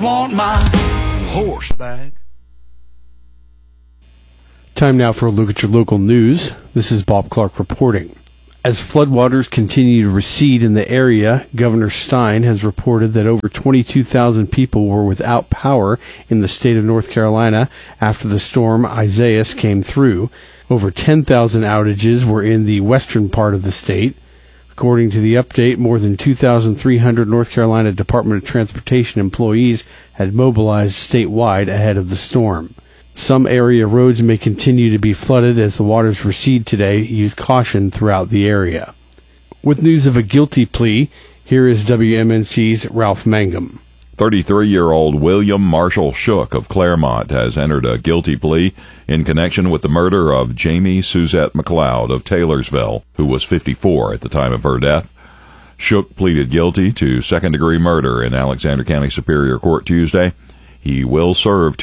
just want my horse back. Time now for a look at your local news. This is Bob Clark reporting. As floodwaters continue to recede in the area, Governor Stein has reported that over 22,000 people were without power in the state of North Carolina after the storm Isaias came through. Over 10,000 outages were in the western part of the state. According to the update, more than 2,300 North Carolina Department of Transportation employees had mobilized statewide ahead of the storm. Some area roads may continue to be flooded as the waters recede today. Use caution throughout the area. With news of a guilty plea, here is WMNC's Ralph Mangum. 33-year-old William Marshall Shook of Claremont has entered a guilty plea in connection with the murder of Jamie Suzette McLeod of Taylorsville, who was 54 at the time of her death. Shook pleaded guilty to second-degree murder in Alexander County Superior Court Tuesday. He will serve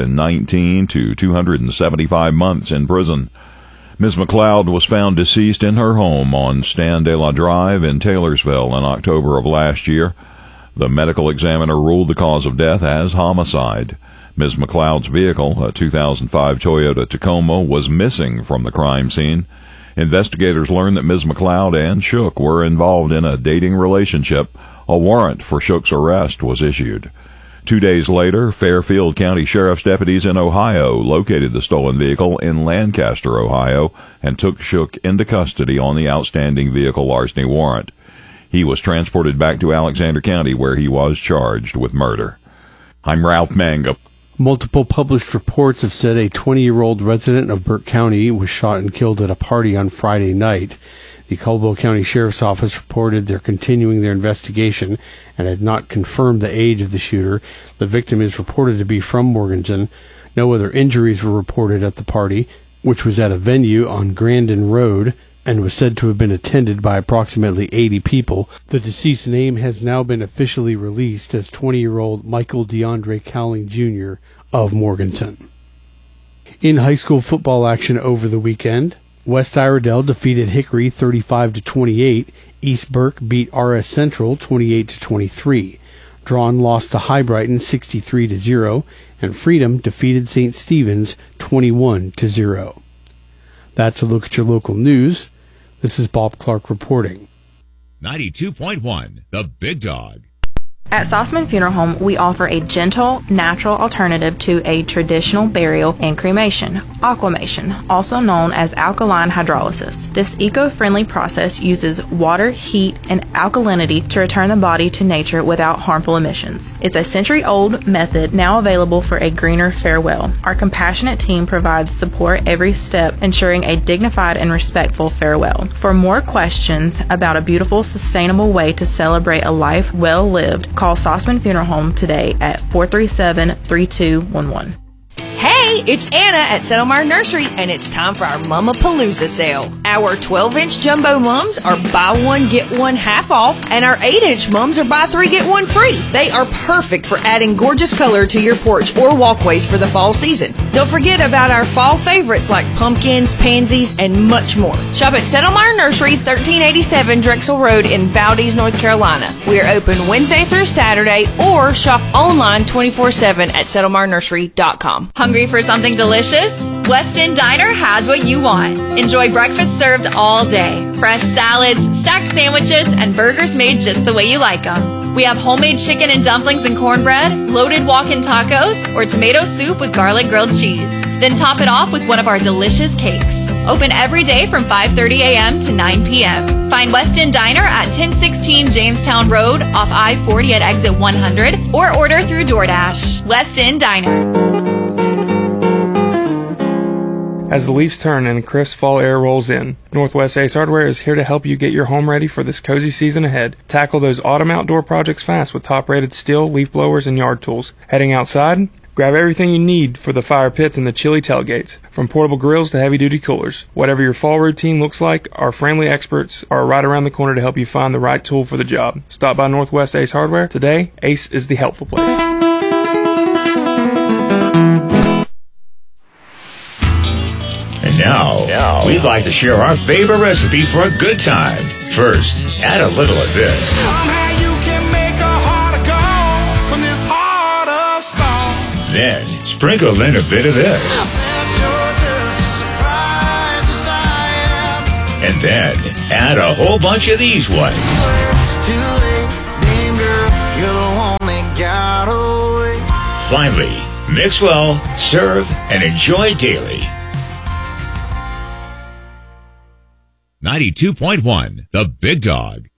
219 to 275 months in prison. Ms. McLeod was found deceased in her home on Standela Drive in Taylorsville in October of last year. The medical examiner ruled the cause of death as homicide. Ms. McLeod's vehicle, a 2005 Toyota Tacoma, was missing from the crime scene. Investigators learned that Ms. McLeod and Shook were involved in a dating relationship. A warrant for Shook's arrest was issued. 2 days later, Fairfield County Sheriff's deputies in Ohio located the stolen vehicle in Lancaster, Ohio, and took Shook into custody on the outstanding vehicle larceny warrant. He was transported back to Alexander County, where he was charged with murder. I'm Ralph Mangum. Multiple published reports have said a 20-year-old resident of Burke County was shot and killed at a party on Friday night. The Caldwell County Sheriff's Office reported they're continuing their investigation and had not confirmed the age of the shooter. The victim is reported to be from Morganton. No other injuries were reported at the party, which was at a venue on Grandin Road and was said to have been attended by approximately 80 people. The deceased's name has now been officially released as 20-year-old Michael DeAndre Cowling Jr. of Morganton. In high school football action over the weekend, West Iredell defeated Hickory 35-28. East Burke beat RS Central 28-23. Drawn lost to High Brighton 63-0, and Freedom defeated St. Stephen's 21-0. That's a look at your local news. This is Bob Clark reporting. 92.1, The Big Dog. At Sossman Funeral Home, we offer a gentle, natural alternative to a traditional burial and cremation, aquamation, also known as alkaline hydrolysis. This eco-friendly process uses water, heat, and alkalinity to return the body to nature without harmful emissions. It's a century-old method now available for a greener farewell. Our compassionate team provides support every step, ensuring a dignified and respectful farewell. For more questions about a beautiful, sustainable way to celebrate a life well lived, call Sossman Funeral Home today at 437-3211. Hey, it's Anna at Settlemire Nursery, and it's time for our Mama-Palooza sale. Our 12-inch jumbo mums are buy one, get one half off, and our 8-inch mums are buy three, get one free. They are perfect for adding gorgeous color to your porch or walkways for the fall season. Don't forget about our fall favorites like pumpkins, pansies, and much more. Shop at Settlemire Nursery, 1387 Drexel Road in Valdez, North Carolina. We are open Wednesday through Saturday, or shop online 24/7 at settlemirnursery.com. Hungry for something delicious? West End Diner has what you want. Enjoy breakfast served all day. Fresh salads, stacked sandwiches, and burgers made just the way you like them. We have homemade chicken and dumplings and cornbread, loaded walk-in tacos, or tomato soup with garlic grilled cheese. Then top it off with one of our delicious cakes. Open every day from 5:30 a.m. to 9 p.m. Find West End Diner at 1016 Jamestown Road off I-40 at exit 100, or order through DoorDash. West End Diner. As the leaves turn and a crisp fall air rolls in, Northwest Ace Hardware is here to help you get your home ready for this cozy season ahead. Tackle those autumn outdoor projects fast with top-rated steel, leaf blowers, and yard tools. Heading outside? Grab everything you need for the fire pits and the chilly tailgates, from portable grills to heavy-duty coolers. Whatever your fall routine looks like, our friendly experts are right around the corner to help you find the right tool for the job. Stop by Northwest Ace Hardware today. Ace is the helpful place. And now, we'd like to share our favorite recipe for a good time. First, add a little of this. Somehow you can make a heart go from this heart Then sprinkle in a bit of this. And then add a whole bunch of these ones. Finally, mix well, serve, and enjoy daily. 92.1, The Big Dog.